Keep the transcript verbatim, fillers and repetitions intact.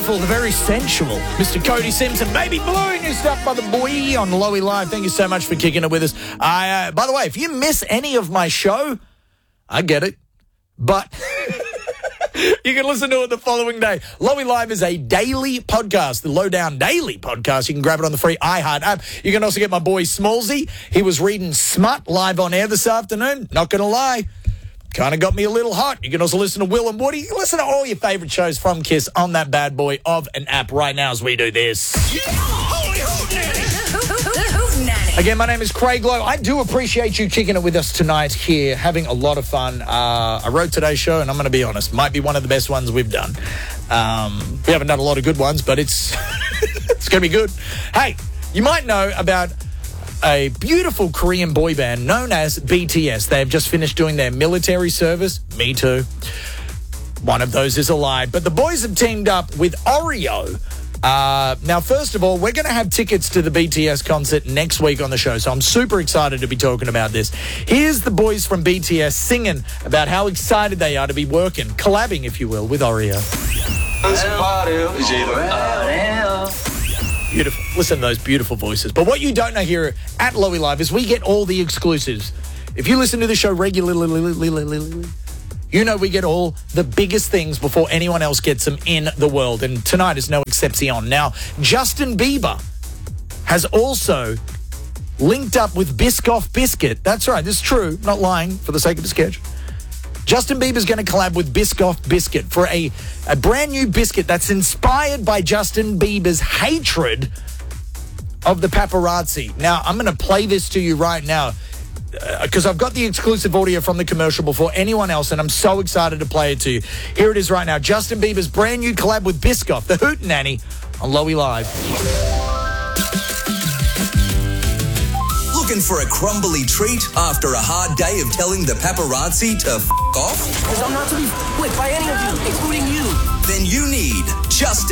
beautiful, the very sensual Mister Cody Simpson. Baby Blue, new stuff by the boy on Lowy Live. Thank you so much for kicking it with us. I, uh, by the way, if you miss any of my show, I get it, but you can listen to it the following day. Lowy Live is a daily podcast, the Lowdown Daily podcast. You can grab it on the free iHeart app. You can also get my boy Smallsy. He was reading Smut live on air this afternoon. Not going to lie. Kind of got me a little hot. You can also listen to Will and Woody. You can listen to all your favourite shows from Kiss on that bad boy of an app right now as we do this. Yeah. Holy hootenanny. Again, my name is Craig Lowe. I do appreciate you kicking it with us tonight here, having a lot of fun. Uh, I wrote today's show, and I'm going to be honest, might be one of the best ones we've done. Um, we haven't done a lot of good ones, but it's it's going to be good. Hey, you might know about a beautiful Korean boy band known as B T S. They have just finished doing their military service. Me too. One of those is a lie. But the boys have teamed up with Oreo. Uh, now, first of all, we're going to have tickets to the B T S concert next week on the show, so I'm super excited to be talking about this. Here's the boys from B T S singing about how excited they are to be working, collabing, if you will, with Oreo. Beautiful. Listen to those beautiful voices. But what you don't know here at Lowy Live is we get all the exclusives. If you listen to the show regularly, you know we get all the biggest things before anyone else gets them in the world. And tonight is no exception. Now, Justin Bieber has also linked up with Biscoff Biscuit. That's right. This is true. Not lying for the sake of the sketch. Justin Bieber's going to collab with Biscoff Biscuit for a, a brand new biscuit that's inspired by Justin Bieber's hatred of the paparazzi. Now, I'm going to play this to you right now because uh, I've got the exclusive audio from the commercial before anyone else, and I'm so excited to play it to you. Here it is right now. Justin Bieber's brand new collab with Biscoff, the Hootenanny, on Lowy Live. Looking for a crumbly treat after a hard day of telling the paparazzi to f*** off? Because I'm not to be f***ed with by any of you, including you. Then you need Justin